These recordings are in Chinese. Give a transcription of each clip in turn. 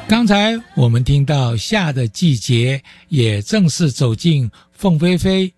刚才我们听到夏的季节，也正式走进凤飞飞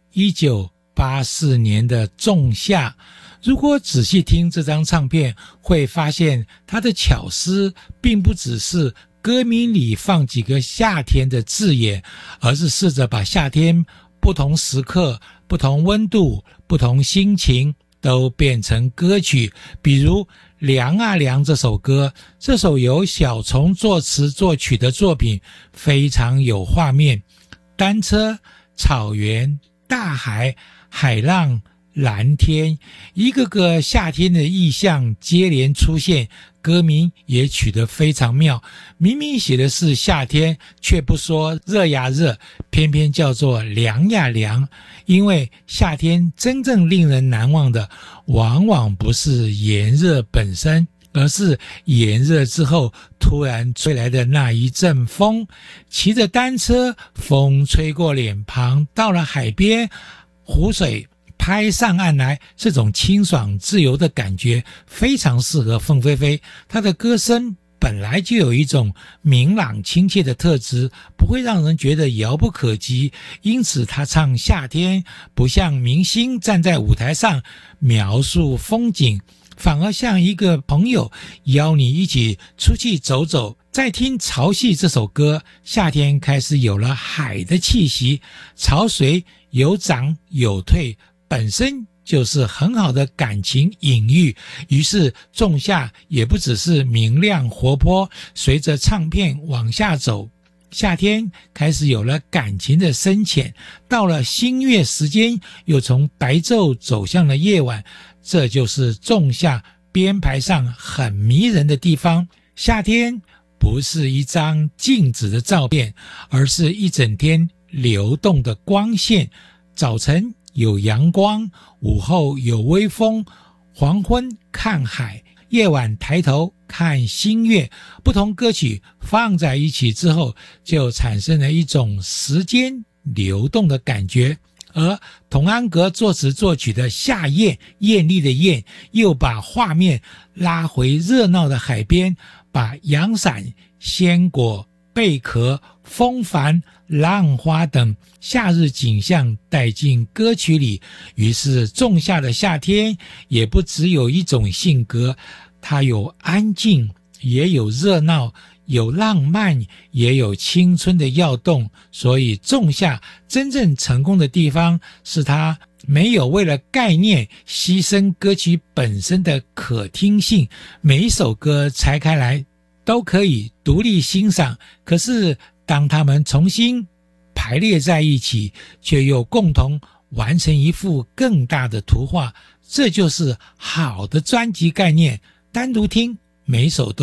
1984年的仲夏。如果仔细听这张唱片，会发现它的巧思并不只是歌名里放几个夏天的字眼，而是试着把夏天不同时刻、不同温度、不同心情都变成歌曲。比如凉啊凉这首歌，这首由小虫作词作曲的作品非常有画面，单车、草原、大海、海浪、蓝天，一个个夏天的意象接连出现，歌名也取得非常妙。明明写的是夏天，却不说热呀热，偏偏叫做凉呀凉。因为夏天真正令人难忘的，往往不是炎热本身，而是炎热之后突然吹来的那一阵风。骑着单车，风吹过脸庞，到了海边，湖水拍上岸来，这种清爽自由的感觉非常适合凤飞飞。她的歌声本来就有一种明朗亲切的特质，不会让人觉得遥不可及，因此她唱夏天不像明星站在舞台上描述风景，反而像一个朋友邀你一起出去走走。再听《潮汐》这首歌，夏天开始有了海的气息，潮水有涨有退，本身就是很好的感情隐喻。于是仲夏也不只是明亮活泼，随着唱片往下走，夏天开始有了感情的深浅，到了新月时间，又从白昼走向了夜晚，这就是仲夏编排上很迷人的地方。夏天不是一张静止的照片，而是一整天流动的光线。早晨有阳光，午后有微风，黄昏看海，夜晚抬头看新月。不同歌曲放在一起之后，就产生了一种时间流动的感觉。而童安格作词作曲的《夏宴》，艳丽的艳，又把画面拉回热闹的海边，把阳伞、鲜果、贝壳、风帆、浪花等夏日景象带进歌曲里。于是仲夏的夏天也不只有一种性格，它有安静，也有热闹，有浪漫，也有青春的跃动。所以仲夏真正成功的地方，是它没有为了概念牺牲歌曲本身的可听性，每一首歌拆开来都可以独立欣赏，可是当它们重新排列在一起，却又共同完成一幅更大的图画。这就是好的专辑概念，单独听每首都